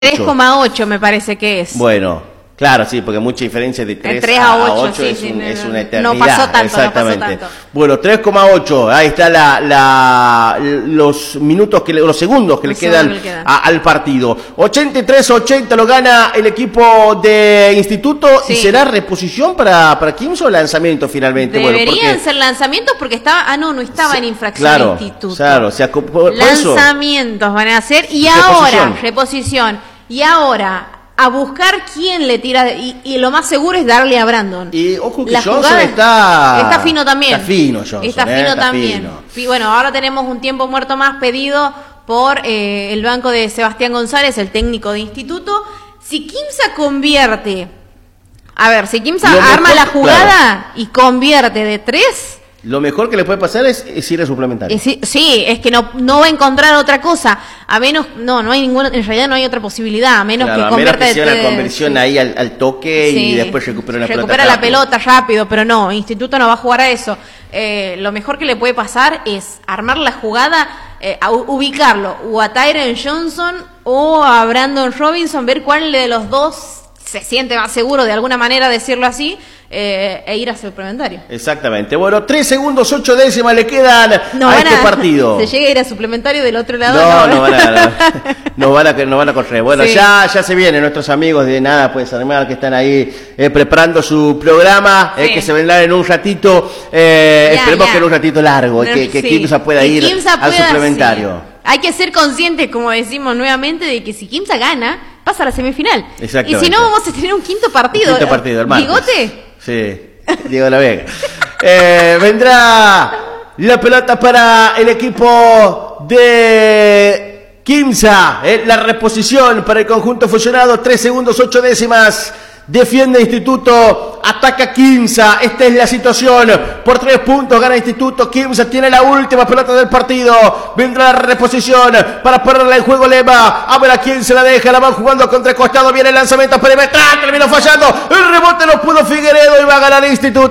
3,8 me parece que es. Bueno, claro, sí, porque mucha diferencia de 3 a 8 sí, es una eternidad. No pasó tanto, exactamente. No pasó tanto. Bueno, 3,8, ahí está los minutos, los segundos que le quedan al partido. 83-80 lo gana el equipo de Instituto, sí. ¿Y será reposición para Quimsa o lanzamiento finalmente? Deberían ser lanzamientos porque estaba, no estaba en infracción claro, Instituto. Claro, o sea, por lanzamientos eso, van a hacer y reposición. Y ahora a buscar quién le tira y lo más seguro es darle a Brandon. Y ojo que Johnson está fino también. Está fino Johnson. Está fino también. Fino. Bueno, ahora tenemos un tiempo muerto más pedido por el banco de Sebastián González, el técnico de Instituto. Si Quimsa convierte, arma la jugada y convierte de 3. Lo mejor que le puede pasar es ir a suplementario. Sí, es que no va a encontrar otra cosa. A menos, no hay ninguna, en realidad no hay otra posibilidad, a menos que convierta. A menos que sea la conversión ahí al toque y después recupera la pelota. Recupera la pelota rápido, pero no, Instituto no va a jugar a eso. Lo mejor que le puede pasar es armar la jugada, ubicarlo, o a Tyron Johnson o a Brandon Robinson, ver cuál de los dos se siente más seguro, de alguna manera decirlo así, e ir a suplementario. Exactamente. Bueno, 3 segundos, 8 décimas le quedan a este partido. Se llega a ir a suplementario del otro lado. No van a correr. Bueno, sí. ya se vienen nuestros amigos de Nada Puedes Armar que están ahí preparando su programa, que se vendrá en un ratito. Esperemos que en un ratito largo, que Quimsa pueda ir al suplementario. Sí. Hay que ser conscientes, como decimos nuevamente, de que si Quimsa gana, pasa a la semifinal. Y si no, vamos a tener un quinto partido. El martes. ¿Bigote? Sí, Diego La Vega. Vendrá la pelota para el equipo de Quimsa. La reposición para el conjunto fusionado. 3 segundos, 8 décimas. Defiende Instituto, ataca Quimsa. Esta es la situación. Por 3 puntos gana Instituto. Quimsa tiene la última pelota del partido. Vendrá la reposición para ponerla en juego Lema. A ver a quién se la deja. La van jugando contra el costado. Viene el lanzamiento perimetral. Terminó fallando. El rebote no pudo Figueredo y va a ganar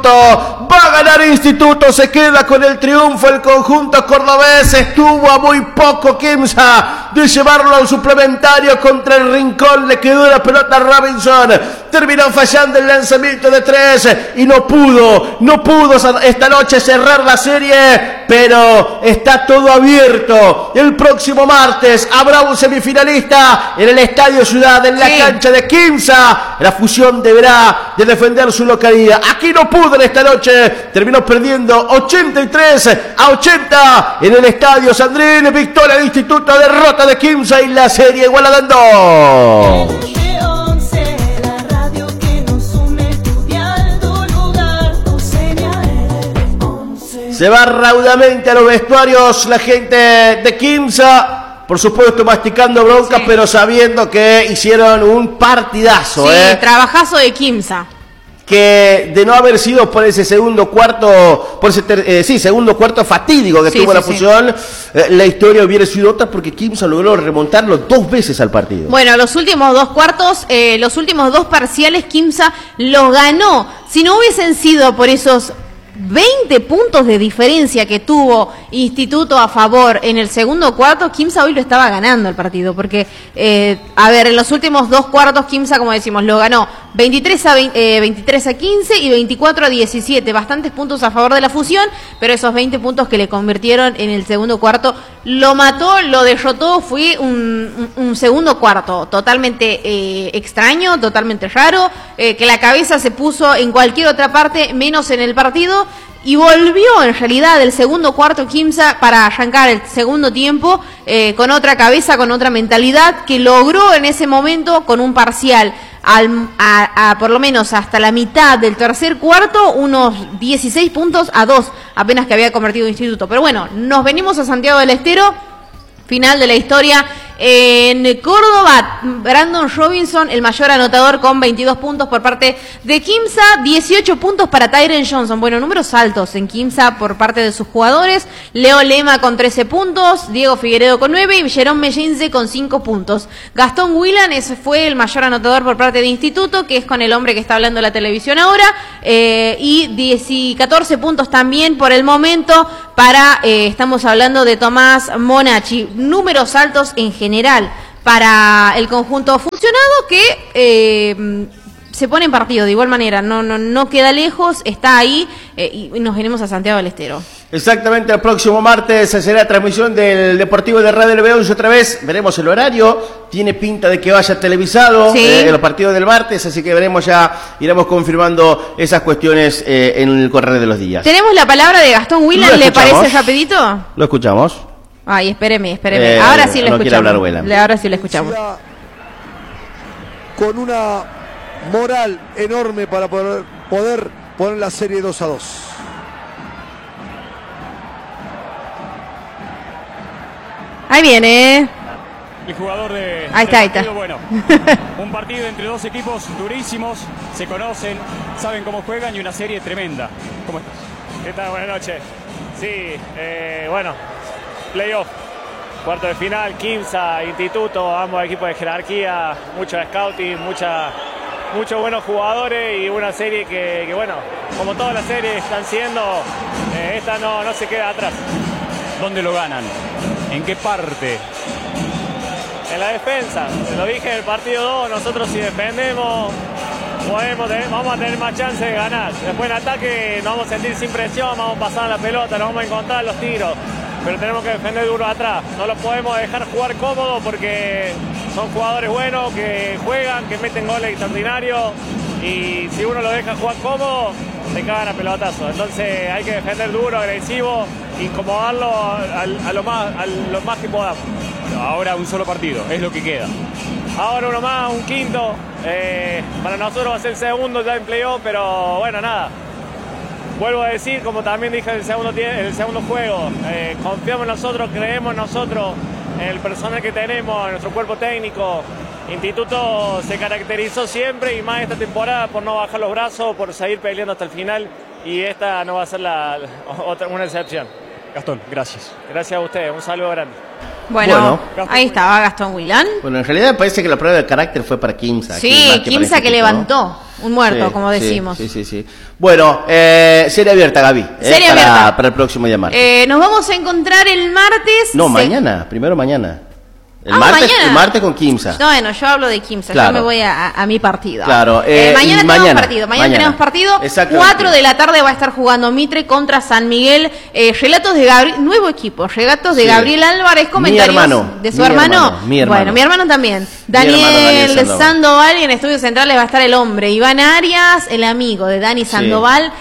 Instituto. Se queda con el triunfo el conjunto cordobés. Estuvo a muy poco Quimsa de llevarlo al suplementario contra el Rincón. Le quedó la pelota a Robinson. Terminó fallando el lanzamiento de 3 y no pudo esta noche cerrar la serie, pero está todo abierto. El próximo martes habrá un semifinalista en el Estadio Ciudad, en la cancha de Quimsa. La fusión deberá de defender su localidad. Aquí no pudo en esta noche, terminó perdiendo 83-80 en el Estadio Sandrín. Victoria de Instituto, derrota de Quimsa y la serie iguala en 2. Se va raudamente a los vestuarios la gente de Quimsa, por supuesto masticando broncas, pero sabiendo que hicieron un partidazo. Trabajazo de Quimsa. Que de no haber sido por ese segundo cuarto fatídico que tuvo la fusión, la historia hubiera sido otra porque Quimsa logró remontarlo 2 veces al partido. Bueno, los últimos 2 cuartos, los últimos 2 parciales, Quimsa los ganó. Si no hubiesen sido por esos 20 puntos de diferencia que tuvo Instituto a favor en el segundo cuarto, Quimsa hoy lo estaba ganando el partido, porque, en los últimos 2 cuartos Quimsa, como decimos, lo ganó 23 a 15 y 24 a 17, bastantes puntos a favor de la fusión, pero esos 20 puntos que le convirtieron en el segundo cuarto, lo mató, lo derrotó. Fue un segundo cuarto totalmente extraño, totalmente raro, que la cabeza se puso en cualquier otra parte, menos en el partido. Y volvió en realidad el segundo cuarto Quimsa para arrancar el segundo tiempo con otra cabeza, con otra mentalidad, que logró en ese momento con un parcial por lo menos hasta la mitad del tercer cuarto, unos 16 puntos a 2 apenas que había convertido Instituto. Pero bueno, nos venimos a Santiago del Estero, final de la historia. En Córdoba, Brandon Robinson, el mayor anotador con 22 puntos por parte de Quimsa, 18 puntos para Tyron Johnson. Bueno, números altos en Quimsa por parte de sus jugadores. Leo Lema con 13 puntos, Diego Figueredo con 9 y Jerome Mellince con 5 puntos. Gastón Whelan, ese fue el mayor anotador por parte de Instituto, que es con el hombre que está hablando en la televisión ahora, y 14 puntos también por el momento para, estamos hablando de Tomás Monachi. Números altos en general para el conjunto funcionado que se pone en partido de igual manera, no queda lejos, está ahí y nos venimos a Santiago del Estero. Exactamente, el próximo martes será la transmisión del Deportivo de Radio El León y otra vez veremos el horario, tiene pinta de que vaya televisado los partidos del martes, así que veremos iremos confirmando esas cuestiones en el correr de los días. Tenemos la palabra de Gastón Wieland, ¿le parece rapidito? Lo escuchamos. Ay, espéreme, ahora sí lo escuchamos. Ahora sí lo escuchamos. Con una moral enorme para poder poner la serie 2-2. Ahí viene. El jugador de... Ahí está. Bueno, un partido entre dos equipos durísimos, se conocen, saben cómo juegan y una serie tremenda. ¿Cómo estás? ¿Qué tal? Buenas noches. Sí, bueno, playoff, cuarto de final, Quimsa, Instituto, ambos equipos de jerarquía, mucho scouting, muchos buenos jugadores y una serie que bueno, como todas las series están siendo, esta no se queda atrás. ¿Dónde lo ganan? ¿En qué parte? En la defensa, te lo dije en el partido 2, nosotros si defendemos vamos a tener más chance de ganar. Después en ataque nos vamos a sentir sin presión, vamos a pasar la pelota, nos vamos a encontrar los tiros, pero tenemos que defender duro atrás. No los podemos dejar jugar cómodo porque son jugadores buenos que juegan, que meten goles extraordinarios y si uno lo deja jugar cómodo, se cagan a pelotazo. Entonces hay que defender duro, agresivo, incomodarlo a lo más que podamos. Ahora un solo partido, es lo que queda. Ahora uno más, un quinto. Para nosotros va a ser el segundo ya en playoff, pero bueno, nada. Vuelvo a decir, como también dije en el segundo juego, confiamos en nosotros, creemos en nosotros, en el personal que tenemos, en nuestro cuerpo técnico. Instituto se caracterizó siempre y más esta temporada por no bajar los brazos, por seguir peleando hasta el final y esta no va a ser una excepción. Gastón, gracias. Gracias a ustedes, un saludo grande. Bueno, ahí estaba Gastón Wieland. Bueno, en realidad parece que la prueba de carácter fue para Quimsa. Sí, Quimsa que levantó un muerto, como decimos. Sí. Bueno, serie abierta, Gaby. Serie abierta. Para el próximo día martes. Nos vamos a encontrar el martes. No, mañana, primero mañana. El martes con Quimsa. No, bueno, yo hablo de Quimsa, claro. Yo me voy a mi partido. Claro. Mañana tenemos partido. 4 de la tarde va a estar jugando Mitre contra San Miguel. Relatos de Gabriel, nuevo equipo, relatos de Gabriel Álvarez, comentarios de su hermano. Bueno, mi hermano también. Daniel Sandoval y en Estudios Centrales va a estar el hombre. Iván Arias, el amigo de Dani Sandoval.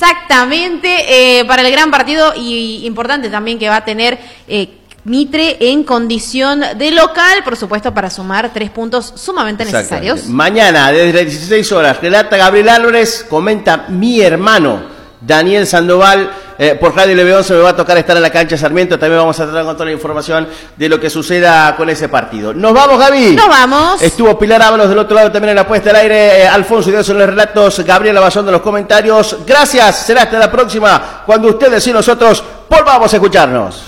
Exactamente, para el gran partido y importante también que va a tener Mitre en condición de local, por supuesto, para sumar 3 puntos sumamente necesarios. Mañana, desde las 16 horas, relata Gabriel Álvarez, comenta mi hermano Daniel Sandoval. Por Radio León se me va a tocar estar en la cancha Sarmiento. También vamos a tratar con toda la información de lo que suceda con ese partido. ¿Nos vamos, Gaby? Nos vamos. Estuvo Pilar Ábalos del otro lado también en la puesta al aire. Alfonso Díaz en los relatos. Gabriela Bazón de los comentarios. Gracias. Será hasta la próxima, cuando ustedes y nosotros volvamos a escucharnos.